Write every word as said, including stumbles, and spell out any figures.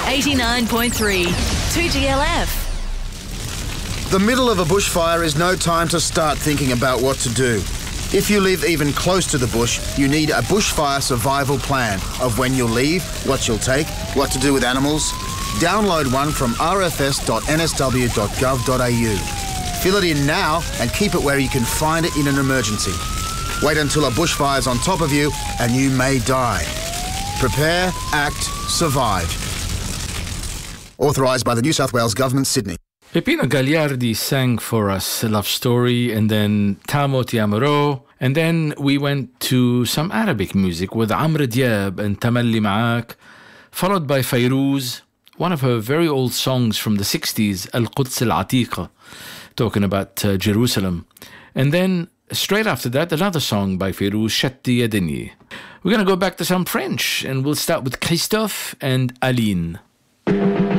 eighty-nine point three, two G L F. The middle of a bushfire is no time to start thinking about what to do. If you live even close to the bush, you need a bushfire survival plan of when you'll leave, what you'll take, what to do with animals. Download one from r f s dot n s w dot gov dot a u. Fill it in now and keep it where you can find it in an emergency. Wait until a bushfire's on top of you and you may die. Prepare, act, survive. Authorised by the New South Wales Government, Sydney. Peppino Gagliardi sang for us a love story, and then Tamo Ti Amerò, and then we went to some Arabic music with Amr Diab and Tamalli Ma'ak, followed by Fairuz, one of her very old songs from the sixties, Al-Quds Al-Atiqa, talking about uh, Jerusalem. And then straight after that, another song by Fairuz, Shatti Yadini. We're going to go back to some French, and we'll start with Christophe and Aline.